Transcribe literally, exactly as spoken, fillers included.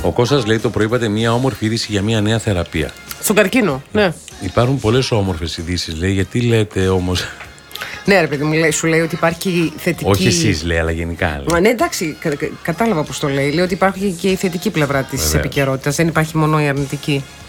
Ο Κώστας λέει το πρωί είπατε μια όμορφη είδηση για μια νέα θεραπεία. Στον καρκίνο, ναι. Υπάρχουν πολλές όμορφες ειδήσεις, λέει, γιατί λέτε όμως. Ναι, ρε παιδί μου, λέει, σου λέει ότι υπάρχει θετική. Όχι εσείς, λέει, αλλά γενικά. Λέει. Μα ναι, εντάξει, κα, κατάλαβα πώς το λέει. Λέει ότι υπάρχει και η θετική πλευρά της επικαιρότητας. Δεν υπάρχει μόνο η αρνητική.